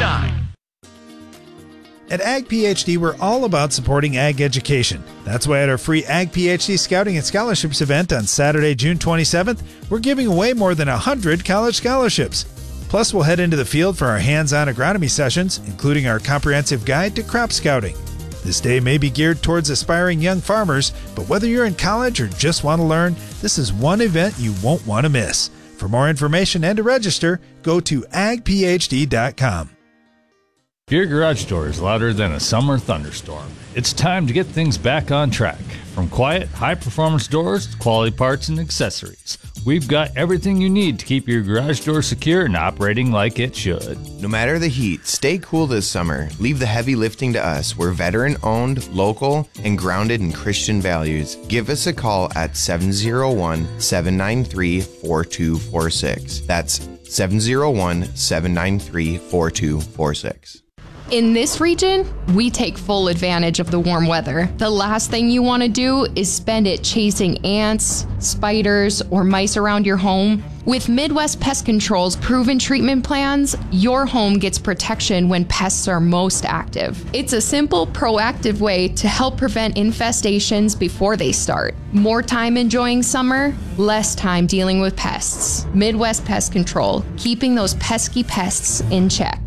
99. At Ag PhD, we're all about supporting ag education. That's why at our free Ag PhD Scouting and Scholarships event on Saturday, June 27th, we're giving away more than 100 college scholarships. Plus, we'll head into the field for our hands-on agronomy sessions, including our comprehensive guide to crop scouting. This day may be geared towards aspiring young farmers, but whether you're in college or just want to learn, this is one event you won't want to miss. For more information and to register, go to agphd.com. If your garage door is louder than a summer thunderstorm, it's time to get things back on track. From quiet, high-performance doors to quality parts and accessories, we've got everything you need to keep your garage door secure and operating like it should. No matter the heat, stay cool this summer. Leave the heavy lifting to us. We're veteran-owned, local, and grounded in Christian values. Give us a call at 701-793-4246. That's 701-793-4246. In this region, we take full advantage of the warm weather. The last thing you want to do is spend it chasing ants, spiders, or mice around your home. With Midwest Pest Control's proven treatment plans, your home gets protection when pests are most active. It's a simple, proactive way to help prevent infestations before they start. More time enjoying summer, less time dealing with pests. Midwest Pest Control, keeping those pesky pests in check.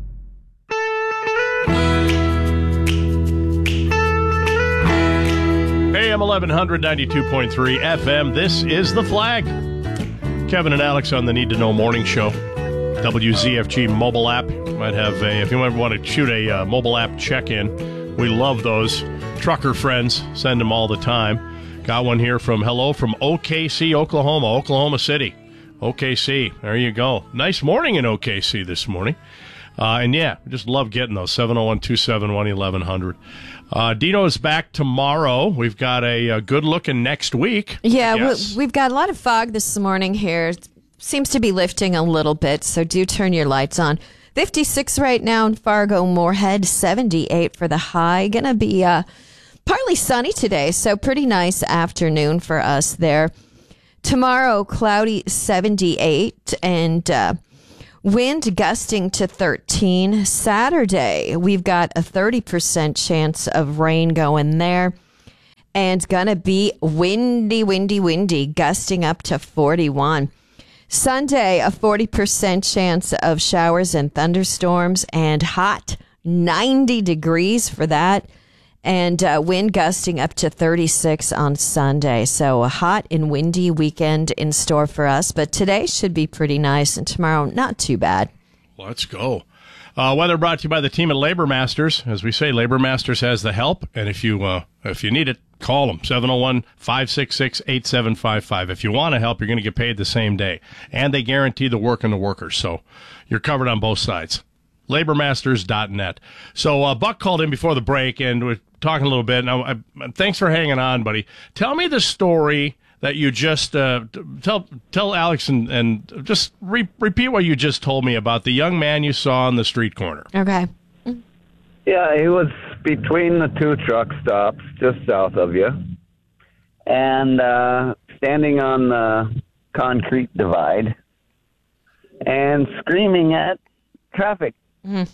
AM 1100, 92.3 FM. This is The Flag. Kevin and Alex on the Need to Know Morning Show. WZFG mobile app. Might have if you might want to shoot a mobile app check-in. We love those. Trucker friends send them all the time. Got one here from OKC, Oklahoma City. OKC, there you go. Nice morning in OKC this morning. And yeah, just love getting those. 701-271-1100. Dino is back tomorrow. We've got a good looking next week. Yeah, we've got a lot of fog this morning here. It seems to be lifting a little bit, so do turn your lights on. 56 right now in Fargo, Moorhead, 78 for the high. Going to be partly sunny today, so pretty nice afternoon for us there. Tomorrow, cloudy, 78, and wind gusting to 13. Saturday, we've got a 30% chance of rain going there. And gonna be windy, gusting up to 41. Sunday, a 40% chance of showers and thunderstorms, and hot, 90 degrees for that. And wind gusting up to 36 on Sunday. So a hot and windy weekend in store for us. But today should be pretty nice, and tomorrow not too bad. Let's go. Weather brought to you by the team at Labor Masters. As we say, Labor Masters has the help. And if you need it, call them. 701-566-8755. If you want to help, you're going to get paid the same day. And they guarantee the work and the workers. So you're covered on both sides. LaborMasters.net. So Buck called in before the break, and we're talking a little bit. Now, thanks for hanging on, buddy. Tell me the story that you just tell Alex and just repeat what you just told me about the young man you saw on the street corner. Okay. Yeah, he was between the two truck stops just south of you, and standing on the concrete divide and screaming at traffic. Mm-hmm.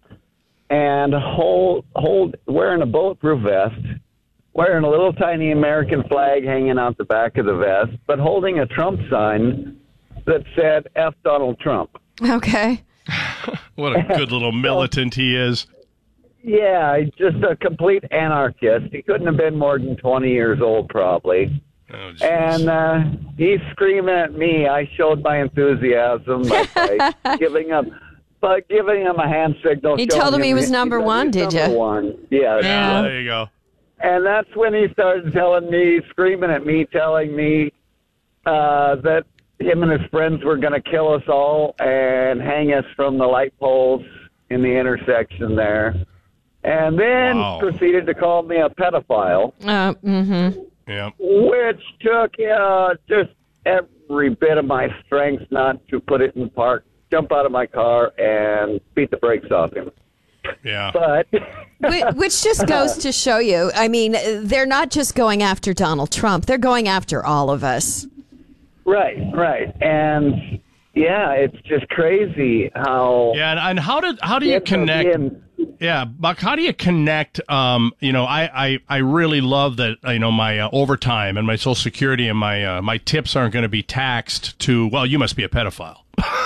And wearing a bulletproof vest, wearing a little tiny American flag hanging out the back of the vest, but holding a Trump sign that said F Donald Trump. Okay. What a good little militant he is. Yeah, just a complete anarchist. He couldn't have been more than 20 years old, probably. Oh, and he's screaming at me. I showed my enthusiasm by giving him a hand signal. You told him he was number one, did you? Number one. Yeah. There you go. And that's when he started screaming at me, telling me that him and his friends were going to kill us all and hang us from the light poles in the intersection there. And then proceeded to call me a pedophile. Mm-hmm. Yeah. Which took just every bit of my strength not to put it in park, jump out of my car, and beat the brakes off him. Yeah. But which just goes to show you, I mean, they're not just going after Donald Trump. They're going after all of us. Right. And Yeah, it's just crazy how. Yeah, and how do you connect? Yeah, Buck, how do you connect? I really love that. My overtime and my Social Security and my tips aren't going to be taxed to. Well, you must be a pedophile.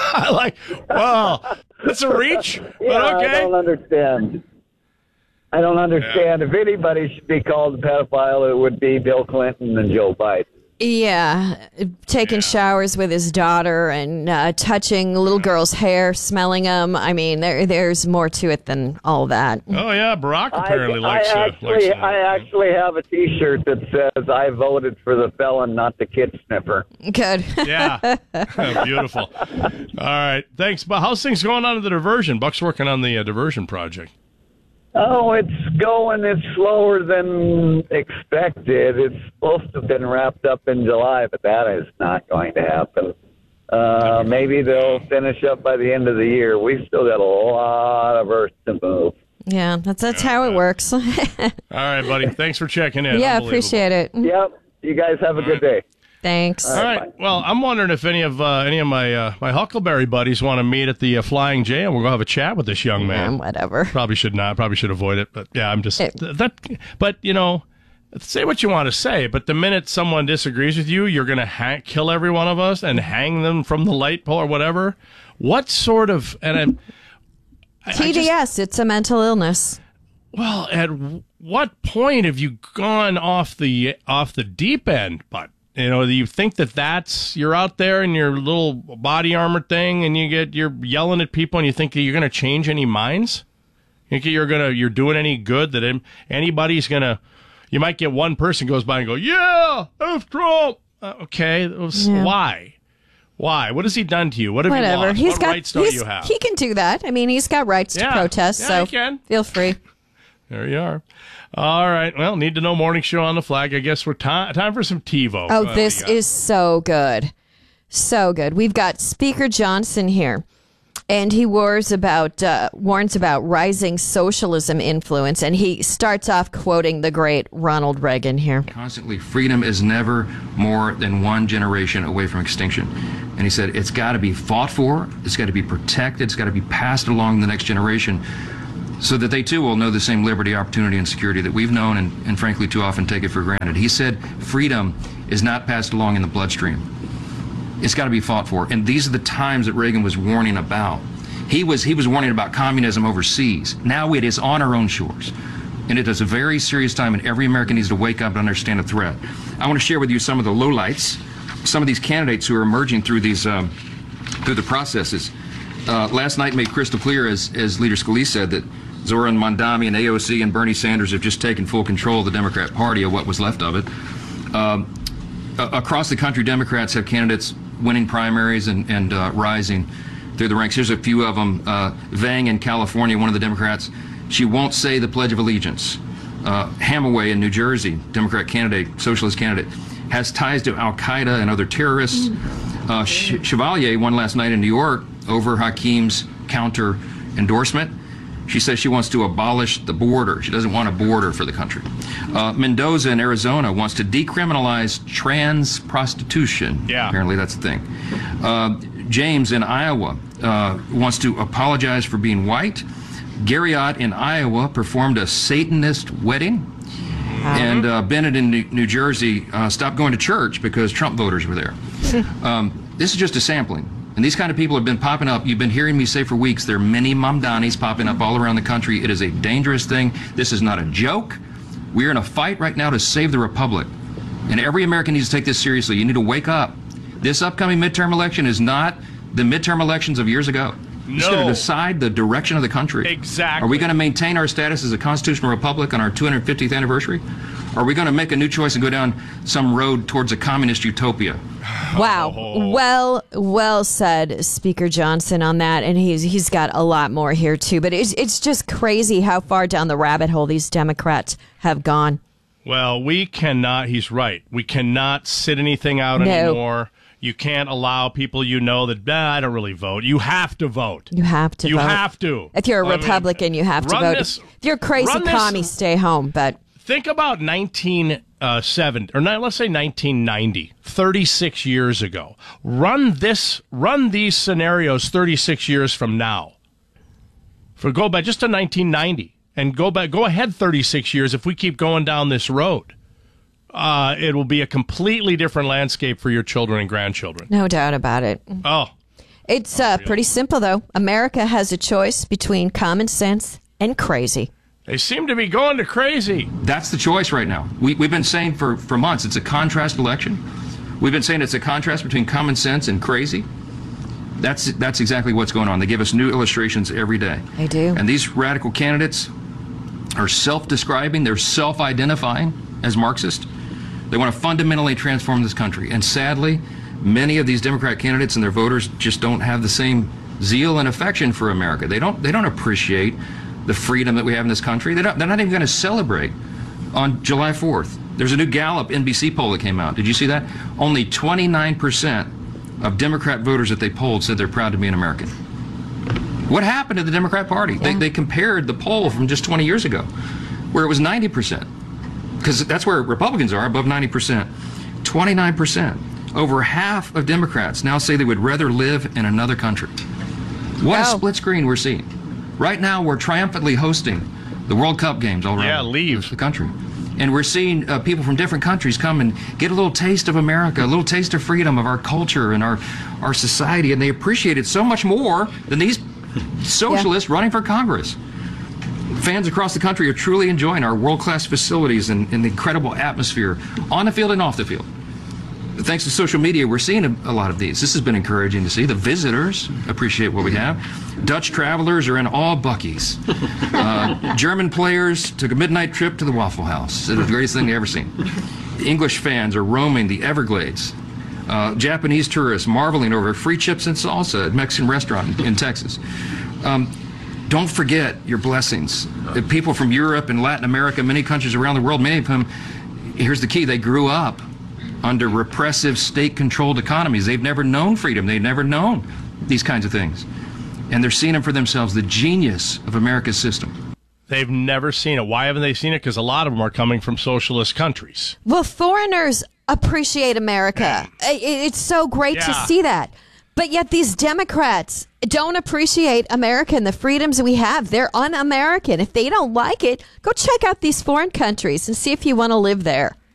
That's a reach. Yeah, but okay. I don't understand. Yeah. If anybody should be called a pedophile, it would be Bill Clinton and Joe Biden. Yeah, taking showers with his daughter and touching little girls' hair, smelling them. I mean, there's more to it than all that. Oh yeah, Barack apparently likes. I actually have a T-shirt that says "I voted for the felon, not the kid sniffer." Good. Yeah, beautiful. All right, thanks. But how's things going on in the diversion? Buck's working on the diversion project. Oh, it's slower than expected. It's supposed to have been wrapped up in July, but that is not going to happen. Maybe they'll finish up by the end of the year. We've still got a lot of earth to move. Yeah, that's how it works. All right, buddy. Thanks for checking in. Yeah, appreciate it. Yep. You guys have a good day. Thanks. All right. Well, I'm wondering if any of my Huckleberry buddies want to meet at the Flying J, and we're gonna have a chat with this young man. Whatever. Probably should not. Probably should avoid it. But yeah, I'm just that. But say what you want to say. But the minute someone disagrees with you, you're gonna kill every one of us and hang them from the light pole or whatever. What sort of TDS? It's a mental illness. Well, at what point have you gone off the deep end, But you think that's you're out there in your little body armor thing, and you're yelling at people, and you think that you're going to change any minds? You think you're doing any good? That anybody's gonna? You might get one person goes by and go, "Yeah, F Trump." Okay, why? Why? What has he done to you? What have you lost? What rights don't you have? He can do that. I mean, he's got rights to protest, so he can. Feel free. There you are. All right. Well, Need to Know Morning Show on the Flag. I guess we're time for some TiVo. Oh, this is so good. So good. We've got Speaker Johnson here, and he warns about rising socialism influence, and he starts off quoting the great Ronald Reagan here. Constantly, freedom is never more than one generation away from extinction. And he said it's got to be fought for, it's got to be protected, it's got to be passed along the next generation, so that they too will know the same liberty, opportunity, and security that we've known and frankly too often take it for granted. He said freedom is not passed along in the bloodstream. It's got to be fought for. And these are the times that Reagan was warning about. He was warning about communism overseas. Now it is on our own shores. And it is a very serious time, and every American needs to wake up and understand the threat. I want to share with you some of the lowlights, some of these candidates who are emerging through these through the processes. Last night made crystal clear, as Leader Scalise said, that Zoran Mondami and AOC and Bernie Sanders have just taken full control of the Democrat Party, or what was left of it. Across the country, Democrats have candidates winning primaries and rising through the ranks. Here's a few of them. Vang in California, one of the Democrats, she won't say the Pledge of Allegiance. Hamaway in New Jersey, Democrat candidate, socialist candidate, has ties to Al-Qaeda and other terrorists. Chevalier won last night in New York over Hakim's counter endorsement. She says she wants to abolish the border. She doesn't want a border for the country. Mendoza in Arizona wants to decriminalize trans prostitution. Yeah. Apparently that's the thing. James in Iowa wants to apologize for being white. Garriott in Iowa performed a Satanist wedding. And Bennett in New Jersey stopped going to church because Trump voters were there. This is just a sampling. And these kind of people have been popping up. You've been hearing me say for weeks, there are many Mamdanis popping up all around the country. It is a dangerous thing. This is not a joke. We're in a fight right now to save the republic. And every American needs to take this seriously. You need to wake up. This upcoming midterm election is not the midterm elections of years ago. It's going to decide the direction of the country. Exactly. Are we going to maintain our status as a constitutional republic on our 250th anniversary? Or are we going to make a new choice and go down some road towards a communist utopia? Wow. Well said, Speaker Johnson, on that. And he's got a lot more here, too. But it's just crazy how far down the rabbit hole these Democrats have gone. Well, we cannot, he's right. We cannot sit anything out anymore. You can't allow people that, I don't really vote. You have to vote. You have to vote. You have to. If you're a Republican, you have to vote. If you're a crazy commie, stay home. But think about 19 let's say 1990, 36 years ago. Run these scenarios 36 years from now. Go back just to 1990 and go ahead 36 years. If we keep going down this road, it will be a completely different landscape for your children and grandchildren. No doubt about it. Oh, It's pretty simple, though. America has a choice between common sense and crazy. they seem to be going to crazy. That's the choice right now. We've been saying for months it's a contrast election. We've been saying it's a contrast between common sense and crazy. That's exactly what's going on. They give us new illustrations every day. They do. And these radical candidates are self-describing, they're self-identifying as Marxist. They want to fundamentally transform this country. And sadly, many of these Democrat candidates and their voters just don't have the same zeal and affection for America. They don't appreciate the freedom that we have in this country. They're not even going to celebrate on July 4th. There's a new Gallup NBC poll that came out. Did you see that? Only 29% of Democrat voters that they polled said they're proud to be an American. What happened to the Democrat Party? Yeah. They compared the poll from just 20 years ago, where it was 90%, because that's where Republicans are, above 90%. 29%. Over half of Democrats now say they would rather live in another country. What a split screen we're seeing. Right now, we're triumphantly hosting the World Cup games all around the country. And we're seeing people from different countries come and get a little taste of America, a little taste of freedom, of our culture and our society, and they appreciate it so much more than these socialists running for Congress. Fans across the country are truly enjoying our world-class facilities and the incredible atmosphere on the field and off the field. Thanks to social media, we're seeing a lot of these. This has been encouraging to see. The visitors appreciate what we have. Dutch travelers are in all Buc-ee's. German players took a midnight trip to the Waffle House. It's the greatest thing they've ever seen. English fans are roaming the Everglades. Japanese tourists marveling over free chips and salsa at a Mexican restaurant in Texas. Don't forget your blessings. People from Europe and Latin America, many countries around the world, many of whom, here's the key, they grew up under repressive state-controlled economies. They've never known freedom. They've never known these kinds of things. And they're seeing them for themselves, the genius of America's system. They've never seen it. Why haven't they seen it? Because a lot of them are coming from socialist countries. Well, foreigners appreciate America. It's so great to see that. But yet these Democrats don't appreciate America and the freedoms we have. They're un-American. If they don't like it, go check out these foreign countries and see if you want to live there.